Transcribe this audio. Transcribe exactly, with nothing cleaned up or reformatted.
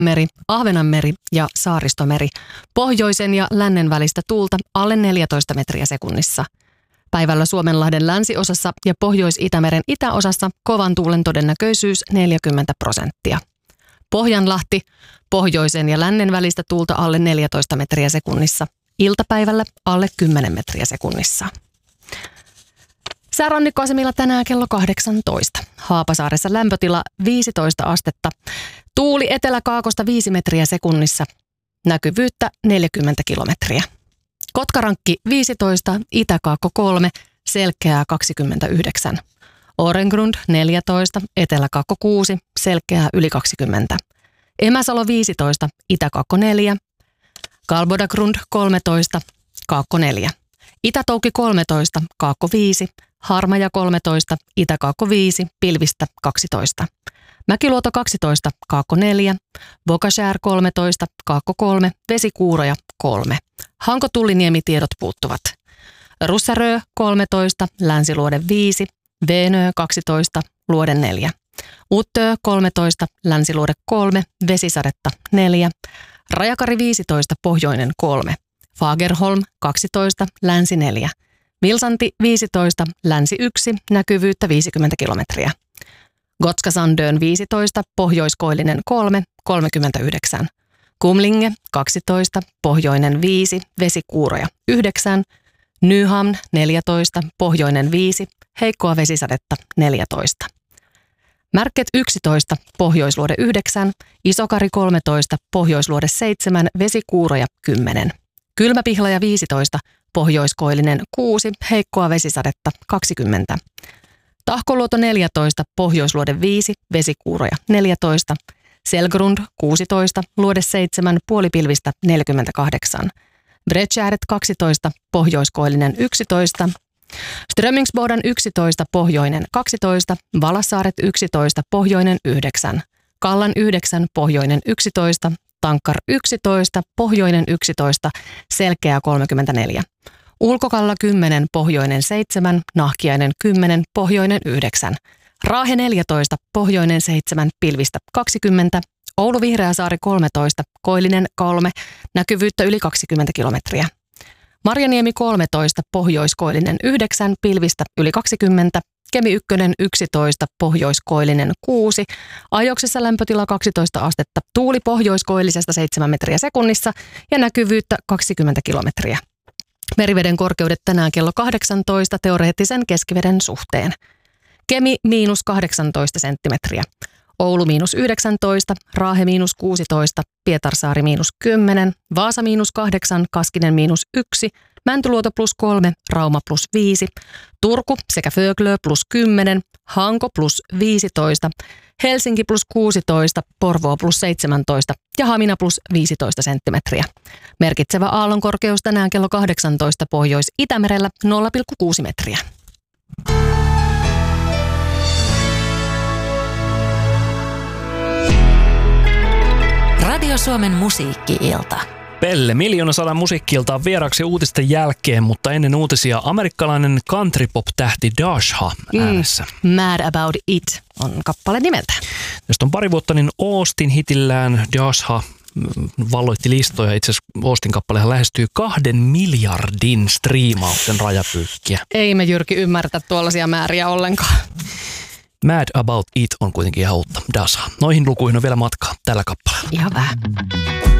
Itämeri, Ahvenanmeri ja Saaristomeri. Pohjoisen ja lännen välistä tuulta alle neljätoista metriä sekunnissa. Päivällä Suomenlahden länsiosassa ja Pohjois-Itämeren itäosassa kovan tuulen todennäköisyys neljäkymmentä prosenttia. Pohjanlahti, pohjoisen ja lännen välistä tuulta alle neljätoista metriä sekunnissa. Iltapäivällä alle kymmenen metriä sekunnissa. Säärannikkoasemilla tänään kello kahdeksantoista. Haapasaaressa lämpötila viisitoista astetta. Tuuli eteläkaakosta viisi metriä sekunnissa. Näkyvyyttä neljäkymmentä kilometriä. Kotkarankki viisitoista, itäkaakko kolme, selkeää kaksikymmentäyhdeksän. Orengrund neljätoista, eteläkaakko kuusi, selkeää yli kaksikymmentä. Emäsalo viisitoista, itäkaakko neljä. Kalbodagrund kolmetoista, kaakko neljä. Itätoukki kolmetoista, kaakko viisi. Harmaja kolmetoista, itäkaakko viisi, pilvistä kaksitoista. Mäkiluoto kaksitoista, kaakko neljä. Bokashär kolmetoista, kaakko kolme, vesikuuroja kolme. Hanko-Tulliniemi tiedot puuttuvat. Russarö kolmetoista, länsiluode viisi. Venö kaksitoista, luode neljä. Uttö kolmetoista, länsiluode kolme, vesisadetta neljä. Rajakari viisitoista, pohjoinen kolme. Fagerholm kaksitoista, länsi neljä. Vilsanti viisitoista, länsi yksi, näkyvyyttä viisikymmentä kilometriä. Gotskasandön viisitoista, pohjoiskoillinen kolme, kolmekymmentäyhdeksän. Kumlinge kaksitoista, pohjoinen viisi, vesikuuroja yhdeksän. Nyhamn neljätoista, pohjoinen viisi, heikkoa vesisadetta neljätoista. Märket yksitoista, pohjoisluode yhdeksän, Isokari kolmetoista, pohjoisluode seitsemän, vesikuuroja kymmenen. Kylmäpihlaja viisitoista, pohjoiskoillinen kuusi, heikkoa vesisadetta kaksikymmentä. Tahkoluoto neljätoista, pohjoisluode viisi, vesikuuroja neljätoista. Selgrund kuusitoista, luode seitsemän, puolipilvistä neljäkymmentäkahdeksan. Bredtjäret kaksitoista, pohjoiskoillinen yksitoista. Strömingsbodan yksitoista, pohjoinen kaksitoista. Valassaaret yksitoista, pohjoinen yhdeksän. Kallan yhdeksän, pohjoinen yksitoista. Tankkar yksitoista, pohjoinen yksitoista, selkeää kolmekymmentäneljä. Ulkokalla kymmenen, pohjoinen seitsemän, Nahkiainen kymmenen, pohjoinen yhdeksän. Raahe neljätoista, pohjoinen seitsemän, pilvistä kaksikymmentä. Oulu Vihreäsaari kolmetoista, koillinen kolme, näkyvyyttä yli kaksikymmentä kilometriä. Marjaniemi kolmetoista, pohjoiskoillinen yhdeksän, pilvistä yli kaksikymmentä. Kemi ykkönen yksitoista, pohjoiskoillinen kuusi, ajoksessa lämpötila kaksitoista astetta, tuuli pohjoiskoillisesta seitsemän metriä sekunnissa ja näkyvyyttä kaksikymmentä kilometriä. Meriveden korkeudet tänään kello kahdeksantoista teoreettisen keskiveden suhteen. Kemi miinus kahdeksantoista senttimetriä, Oulu miinus yhdeksäntoista, Raahe miinus kuusitoista, Pietarsaari miinus kymmenen, Vaasa miinus kahdeksan, Kaskinen miinus yksi, Mäntyluoto plus kolme, Rauma plus viisi, Turku sekä Föglö plus kymmenen, Hanko plus viisitoista, Helsinki plus kuusitoista, Porvoo plus seitsemäntoista ja Hamina plus viisitoista senttimetriä. Merkitsevä aallonkorkeus tänään kello kahdeksantoista Pohjois-Itämerellä nolla pilkku kuusi metriä. Radio Suomen musiikki-ilta. Pelle, Miljoonasadan musiikki-ilta on vieraksi uutisten jälkeen, mutta ennen uutisia amerikkalainen country-pop-tähti Dasha äänessä. Mm, Mad About It on kappale nimeltä. Tästä on pari vuotta, niin Austin hitillään Dasha valloitti listoja. Itse asiassa Austin kappalehan lähestyy kahden miljardin striimauksen rajapyykkiä. Ei me Jyrki ymmärtä tuollaisia määriä ollenkaan. Mad About It on kuitenkin ihan uutta Dasha. Noihin lukuihin on vielä matkaa tällä kappaleella. Ihan vähän.